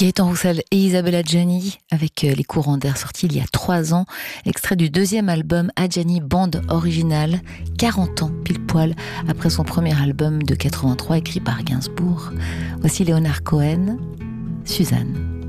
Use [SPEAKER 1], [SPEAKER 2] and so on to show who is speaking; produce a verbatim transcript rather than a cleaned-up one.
[SPEAKER 1] Gaëtan Roussel et Isabelle Adjani avec Les Courants d'air sortis il y a trois ans, extrait du deuxième album Adjani Bande Originale, quarante ans pile poil après son premier album de quatre-vingt-trois écrit par Gainsbourg. Voici Léonard Cohen, Suzanne.